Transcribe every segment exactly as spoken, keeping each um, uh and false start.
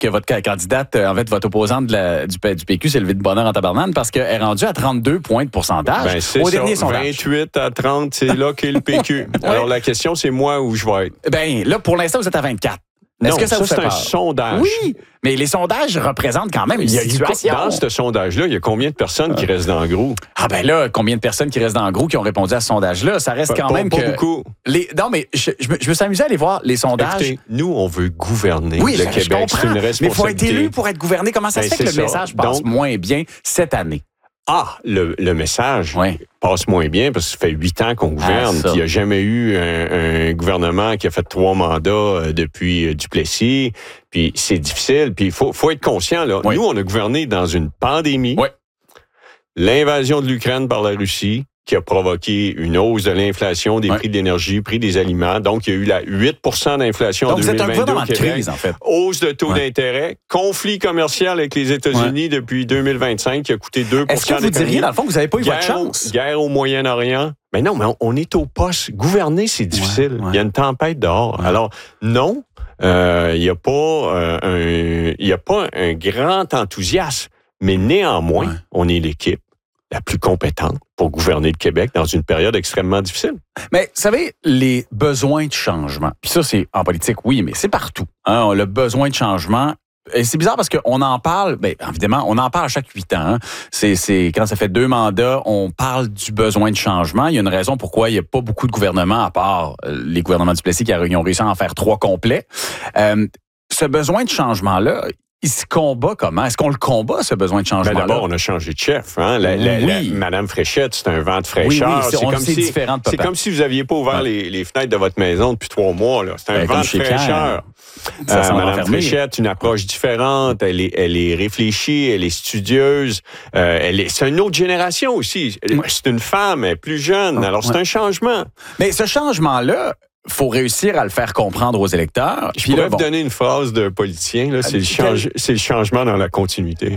que votre candidate, en fait, votre opposante de la, du, du P Q s'est levée de bonheur en tabarnane parce qu'elle est rendue à trente-deux points de pourcentage ben, c'est au ça, dernier sondage. vingt-huit à trente, c'est là qu'est le P Q. ouais. Alors, la question, c'est moi où je vais être. Ben là, pour l'instant, vous êtes à vingt-quatre. Est-ce non, que ça, ça vous fait c'est peur? un sondage. Oui, mais les sondages représentent quand même une il y a, situation. Dans ce sondage-là, il y a combien de personnes qui restent dans le gros? Ah ben là, combien de personnes qui restent dans le gros qui ont répondu à ce sondage-là? Ça reste quand pas, même pas que... beaucoup. Les... Non, mais je, je, me, je me suis amusé à aller voir les sondages. Écoutez, nous, on veut gouverner oui, le je, Québec. Je comprends, c'est une responsabilité. mais il faut être élu pour être gouverné. Comment ça ben, se fait que le ça. message passe Donc, moins bien cette année? Ah, le, le message ouais. passe moins bien parce que ça fait huit ans qu'on gouverne. Ah, il n'y a jamais eu un, un gouvernement qui a fait trois mandats euh, depuis euh, Duplessis. Puis c'est difficile. Puis il faut, faut être conscient. Là. Oui. Nous, on a gouverné dans une pandémie. Oui. L'invasion de l'Ukraine par la Russie qui a provoqué une hausse de l'inflation des oui. prix de l'énergie, prix des aliments. Donc, il y a eu la huit pour cent d'inflation en deux mille vingt-deux. Donc, vous êtes un gouvernement de crise, en fait. Hausse de taux oui. d'intérêt, conflit commercial avec les États-Unis oui. depuis deux mille vingt-cinq qui a coûté deux pour cent. Est-ce que vous diriez, dans le fond, que vous n'avez pas eu guerre, votre chance? Guerre au Moyen-Orient. Mais non, mais on, on est au poste. Gouverner, c'est difficile. Ouais, ouais. Il y a une tempête dehors. Ouais. Alors, non, il euh, n'y a pas euh, un, il y a pas un grand enthousiasme. Mais néanmoins, ouais. on est l'équipe la plus compétente pour gouverner le Québec dans une période extrêmement difficile. Mais, vous savez, les besoins de changement, puis ça, c'est en politique, oui, mais c'est partout. Hein, le besoin de changement, et c'est bizarre parce qu'on en parle, bien évidemment, on en parle à chaque huit ans. Hein. C'est, c'est quand ça fait deux mandats, on parle du besoin de changement. Il y a une raison pourquoi il n'y a pas beaucoup de gouvernements, à part les gouvernements du Plessis qui ont réussi à en faire trois complets. Euh, ce besoin de changement-là, il se combat comment? Est-ce qu'on le combat, ce besoin de changement? Ben d'abord, on a changé de chef. Hein? La, la, oui. la, Madame Fréchette, c'est un vent de fraîcheur. Oui, oui, c'est, c'est, on comme c'est, si, différent de c'est comme si vous n'aviez pas ouvert ouais. les, les fenêtres de votre maison depuis trois mois. Là. C'est un ben, vent de fraîcheur. Euh, Madame Fréchette, une approche différente. Elle est, elle est réfléchie, elle est studieuse. Euh, elle est, c'est une autre génération aussi. Ouais. C'est une femme, elle est plus jeune. Alors, ouais. c'est un changement. Mais ce changement-là, faut réussir à le faire comprendre aux électeurs. Je pourrais vous bon. donner une phrase de politicien, là, c'est, le change, c'est le changement dans la continuité.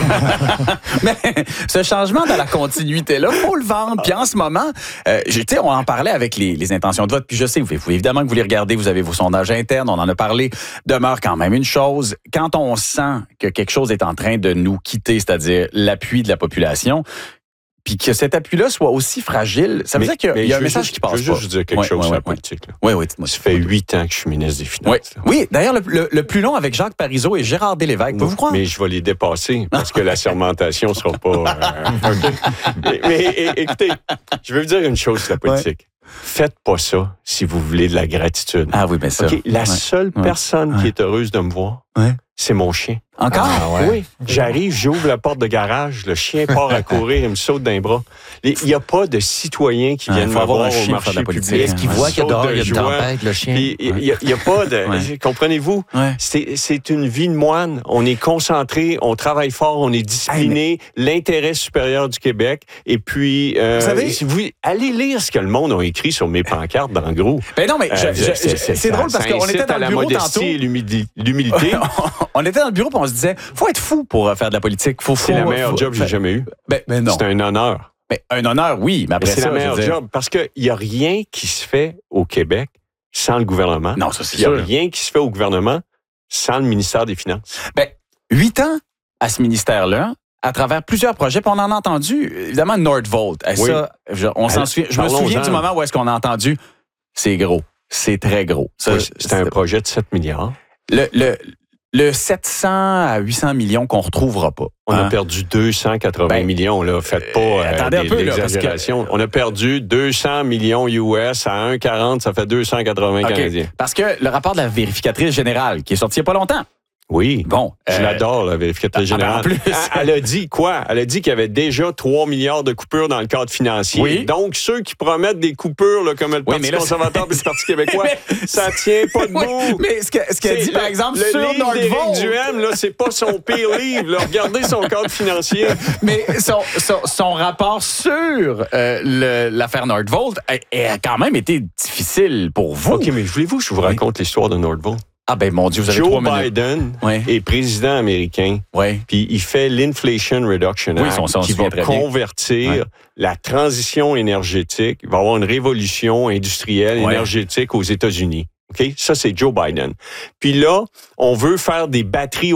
Mais ce changement dans la continuité-là, faut le vendre. Puis en ce moment, euh, tu sais, on en parlait avec les, les intentions de vote, puis je sais, vous, vous, évidemment que vous les regardez, vous avez vos sondages internes, on en a parlé, demeure quand même une chose. Quand on sent que quelque chose est en train de nous quitter, c'est-à-dire l'appui de la population, puis que cet appui-là soit aussi fragile, ça veut mais, dire qu'il y a un message juste, qui passe pas. Je veux juste vous dire quelque ouais, chose ouais, sur ouais, la politique. Là. Oui, oui, dites-moi. Ça fait huit ans que je suis ministre des Finances. Oui, oui d'ailleurs, le, le, le plus long avec Jacques Parizeau et Gérard Delévesque, pouvez-vous croire? Mais je vais les dépasser parce que la sermentation ne sera pas... Euh, mais, mais écoutez, je vais vous dire une chose sur la politique. Ouais. Faites pas ça si vous voulez de la gratitude. Ah oui, bien ça. Okay? La ouais. seule ouais. personne ouais. qui est heureuse de me voir, ouais. c'est mon chien. Encore? Ah, ouais. Oui. J'arrive, j'ouvre la porte de garage, le chien part à courir, il me saute d'un bras. Il n'y a pas de citoyens qui viennent me voir au marché public. Est-ce qu'il voit qu'il y a dehors, il y a une tempête, le chien? Il n'y a, a pas de... ouais. Comprenez-vous? Ouais. C'est, c'est une vie de moine. On est concentré, on travaille fort, on est discipliné, hey, mais... l'intérêt supérieur du Québec. Et puis, euh, vous savez, si vous allez lire ce que le monde a écrit sur mes pancartes dans le gros. Ben non, mais je, euh, je, je, c'est, c'est drôle parce qu'on était dans le bureau tantôt. Et l'humilité. On était dans le bureau et on se disait, faut être fou pour faire de la politique. Faut, c'est faut, le meilleur faut, job que j'ai jamais eu. Ben, ben non. C'est un honneur. Ben, un honneur, oui, mais après mais c'est ça, le meilleur job parce qu'il n'y a rien qui se fait au Québec sans le gouvernement. Non, ça c'est sûr. Il n'y a rien qui se fait au gouvernement sans le ministère des Finances. Ben, huit ans à ce ministère-là, à travers plusieurs projets, puis on en a entendu, évidemment, Nordvolt. Et oui. Ça, je, on s'en souvient, je me souviens du moment où est-ce qu'on a entendu, c'est gros, c'est très gros. Ça, oui, c'était un projet de sept milliards. Le, le, le sept cents à huit cents millions qu'on ne retrouvera pas. On hein? a perdu deux cent quatre-vingts ben, millions, là. Faites pas euh, attendez des, un peu, l'exagération. Là, que... On a perdu deux cents millions U S à un virgule quarante, ça fait deux cent quatre-vingts okay. Canadiens. Parce que le rapport de la vérificatrice générale, qui est sorti il n'y a pas longtemps, oui. Bon. Je euh, l'adore, la vérificatrice générale. En plus. Elle, elle a dit quoi? Elle a dit qu'il y avait déjà trois milliards de coupures dans le cadre financier. Oui. Donc, ceux qui promettent des coupures, là, comme le Parti oui, là, conservateur et le Parti québécois, mais... ça tient pas debout. Oui, mais ce, que, ce qu'elle dit, le, par exemple, le sur livre d'Éric Duhaime, là, c'est pas son pire livre. Là. Regardez son cadre financier. Mais son, son, son rapport sur euh, le, l'affaire Nordvolt a, a quand même été difficile pour vous. OK, mais voulez-vous que je vous raconte oui. l'histoire de Nordvolt? Ah ben mon Dieu, vous avez Joe trois minutes. Biden ouais. est président américain. Ouais. Puis il fait l'Inflation Reduction Act oui, son, son qui va convertir ouais. la transition énergétique. Il va y avoir une révolution industrielle ouais. énergétique aux États-Unis. OK? Ça, c'est Joe Biden. Puis là, on veut faire des batteries